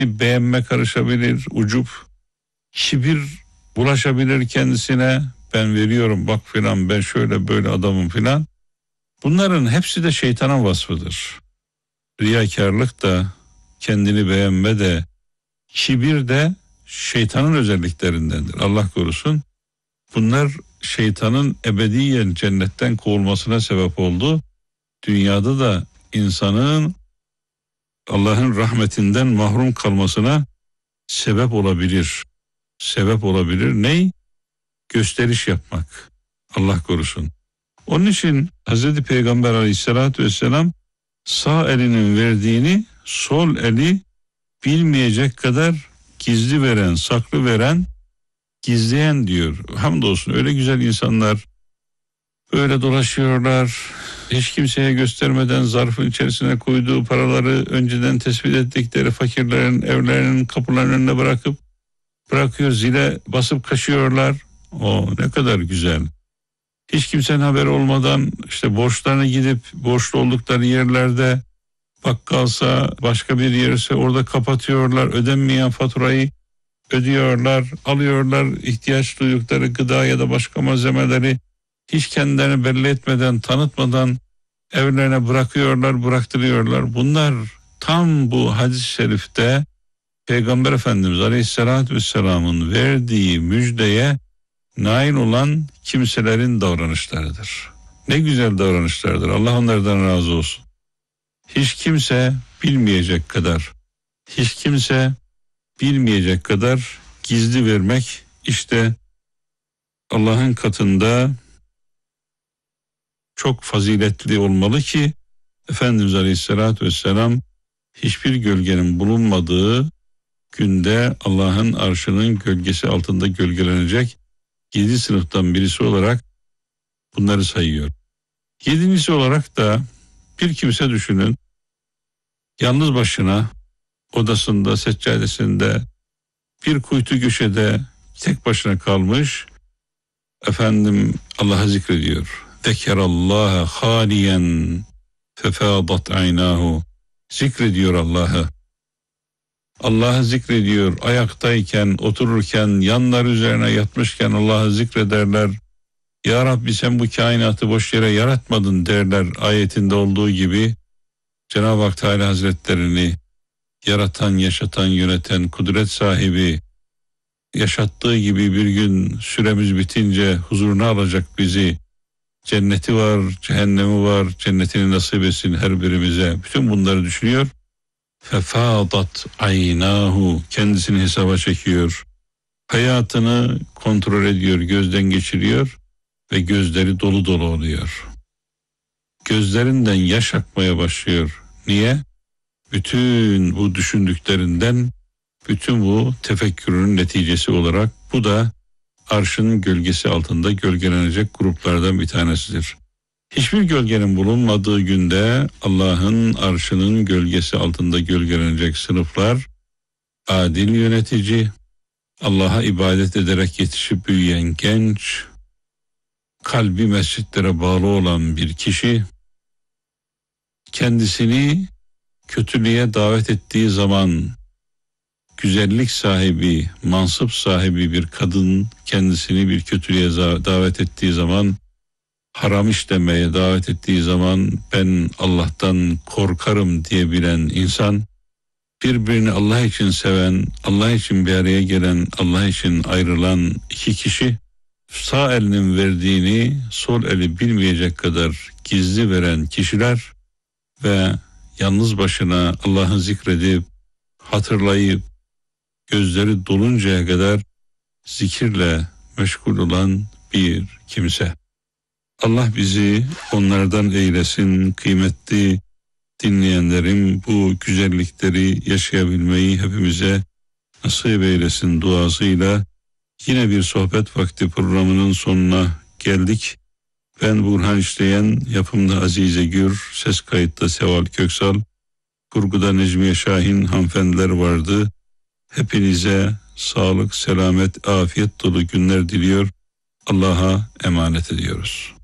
beğenme karışabilir, ucup, kibir bulaşabilir kendisine. Ben veriyorum bak filan, ben şöyle böyle adamım filan. Bunların hepsi de şeytanın vasfıdır. Riyakarlık da, kendini beğenme de, kibir de şeytanın özelliklerindendir. Allah korusun. Bunlar şeytanın ebediyen cennetten kovulmasına sebep oldu. Dünyada da insanın Allah'ın rahmetinden mahrum kalmasına sebep olabilir. Sebep olabilir. Ney? Gösteriş yapmak. Allah korusun. Onun için Hazreti Peygamber Aleyhisselatü Vesselam sağ elinin verdiğini sol eli bilmeyecek kadar gizli veren, saklı veren, gizleyen diyor. Hamdolsun öyle güzel insanlar böyle dolaşıyorlar. Hiç kimseye göstermeden zarfın içerisine koyduğu paraları önceden tespit ettikleri fakirlerin evlerinin kapılarının önüne bırakıyor, zile basıp kaçıyorlar. O ne kadar güzel. Hiç kimsenin haberi olmadan işte borçlarını gidip borçlu oldukları yerlerde, bakkalsa başka bir yerse orada kapatıyorlar. Ödenmeyen faturayı ödüyorlar, alıyorlar ihtiyaç duydukları gıda ya da başka malzemeleri hiç kendilerini belli etmeden, tanıtmadan evlerine bıraktırıyorlar. Bunlar tam bu hadis-i şerifte Peygamber Efendimiz Aleyhisselatü Vesselam'ın verdiği müjdeye nail olan kimselerin davranışlarıdır. Ne güzel davranışlardır. Allah onlardan razı olsun. Hiç kimse bilmeyecek kadar gizli vermek işte Allah'ın katında çok faziletli olmalı ki Efendimiz Aleyhisselatü Vesselam hiçbir gölgenin bulunmadığı günde Allah'ın arşının gölgesi altında gölgelenecek 7 sınıftan birisi olarak bunları sayıyor. 7. olarak da bir kimse düşünün, yalnız başına odasında, seccadesinde, bir kuytu köşede tek başına kalmış, Allah'ı zikrediyor. Zekerallaha haliyen fefâdat aynahu. Zikrediyor Allah'ı. Allah'ı zikrediyor. Ayaktayken, otururken, yanları üzerine yatmışken Allah'ı zikrederler. Ya Rabbi sen bu kainatı boş yere yaratmadın derler ayetinde olduğu gibi. Cenab-ı Hak Teala Hazretlerini yaratan, yaşatan, yöneten, kudret sahibi, yaşattığı gibi bir gün süremiz bitince huzuruna alacak bizi. Cenneti var, cehennemi var, cennetini nasip etsin her birimize. Bütün bunları düşünüyor. Fefadat aynahu, kendisini hesaba çekiyor. Hayatını kontrol ediyor, gözden geçiriyor ve gözleri dolu dolu oluyor. Gözlerinden yaş akmaya başlıyor. Niye? Bütün bu düşündüklerinden, bütün bu tefekkürün neticesi olarak bu da arşın gölgesi altında gölgelenecek gruplardan bir tanesidir. Hiçbir gölgenin bulunmadığı günde Allah'ın arşının gölgesi altında gölgelenecek sınıflar, adil yönetici, Allah'a ibadet ederek yetişip büyüyen genç, kalbi mescitlere bağlı olan bir kişi, kendisini kötülüğe davet ettiği zaman, güzellik sahibi, mansıp sahibi bir kadın kendisini bir kötülüğe davet ettiği zaman, haram işlemeye davet ettiği zaman ben Allah'tan korkarım diyebilen insan, birbirini Allah için seven, Allah için bir araya gelen, Allah için ayrılan iki kişi, sağ elinin verdiğini sol eli bilmeyecek kadar gizli veren kişiler ve yalnız başına Allah'ı zikredip, hatırlayıp, gözleri doluncaya kadar zikirle meşgul olan bir kimse. Allah bizi onlardan eylesin. Kıymetli dinleyenlerim, bu güzellikleri yaşayabilmeyi hepimize nasip eylesin duasıyla yine bir sohbet vakti programının sonuna geldik. Ben Burhan İşleyen, yapımda Azize Gür, ses kayıtta Seval Köksal, kurguda Necmiye Şahin hanımefendiler vardı. Hepinize sağlık, selamet, afiyet dolu günler diliyor. Allah'a emanet ediyoruz.